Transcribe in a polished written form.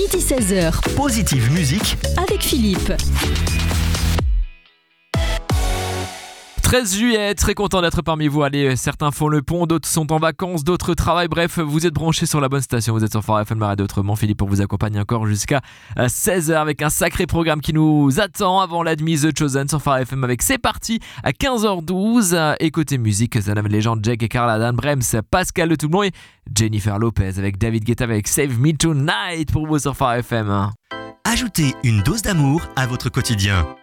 midi 16h. Positive musique Avec Philippe. 13 juillet, très content d'être parmi vous. Allez, certains font le pont, d'autres sont en vacances, d'autres travaillent. Bref, vous êtes branchés sur la bonne station. Vous êtes sur Phare FM, la radio autrement. Philippe pour vous accompagner encore jusqu'à 16h avec un sacré programme qui nous attend avant la demi The Chosen sur Phare FM avec C'est parti à 15h12. Et côté musique, ça nomme légende Jake et Carla Dan Brems, Pascal Le Toublon et Jennifer Lopez avec David Guetta avec Save Me Tonight pour vous sur Phare FM. Ajoutez une dose d'amour à votre quotidien.